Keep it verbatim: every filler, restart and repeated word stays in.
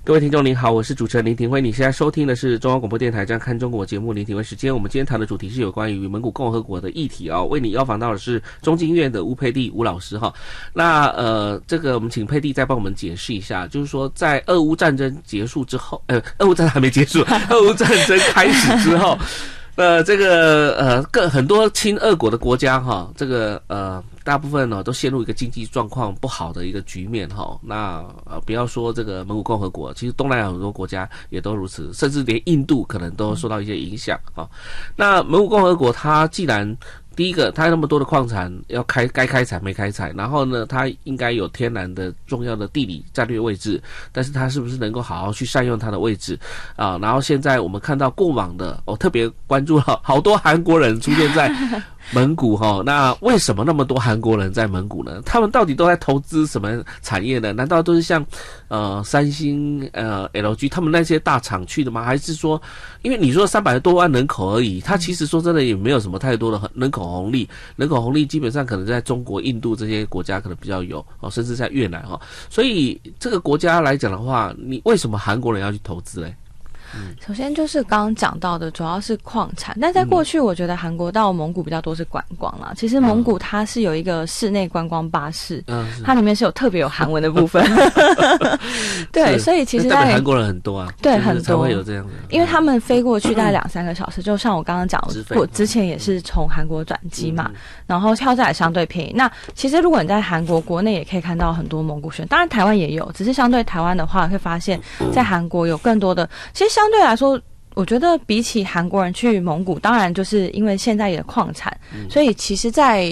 各位听众您好，我是主持人林廷辉，你现在收听的是中央广播电台这样看中国节目林廷辉时间。我们今天谈的主题是有关于蒙古共和国的议题哦，为你邀访到的是中经院的吴佩蒂吴老师哈。那呃，这个我们请佩蒂再帮我们解释一下，就是说在俄乌战争结束之后，呃，俄乌战争还没结束，俄乌战争开始之后。呃，这个呃，各很多亲俄国的国家哈，这个呃，大部分呢都陷入一个经济状况不好的一个局面哈。那呃，不要说这个蒙古共和国，其实东南亚很多国家也都如此，甚至连印度可能都受到一些影响哈。那蒙古共和国它既然第一个，它那么多的矿产要开，该开采没开采，然后呢，它应该有天然的重要的地理战略位置，但是它是不是能够好好去善用它的位置啊？然后现在我们看到过往的，我、哦、特别关注了好多韩国人出现在蒙古哈，那为什么那么多韩国人在蒙古呢？他们到底都在投资什么产业呢？难道都是像呃三星呃 L G 他们那些大厂去的吗？还是说，因为你说三百多万人口而已，它其实说真的也没有什么太多的人口红利，人口红利基本上可能在中国、印度这些国家可能比较有哦，甚至在越南哈。所以这个国家来讲的话，你为什么韩国人要去投资嘞？ 首先就是刚刚讲到的，主要是矿产。但在过去，我觉得韩国到蒙古比较多是观光啦。其实蒙古它是有一个室内观光巴士，嗯、它里面是有特别有韩文的部分。对，所以其实在韩国人很多啊， 对，很多才会有这样的， 因为他们飞过去大概两三个小时，就像我刚刚讲，我之前也是从韩国转机嘛，嗯、然后票价也相对便宜。那其实如果你在韩国国内也可以看到很多蒙古学生，当然台湾也有，只是相对台湾的话，会发现在韩国有更多的，其实相对来说。我觉得比起韩国人去蒙古，当然就是因为现在有矿产，嗯、所以其实在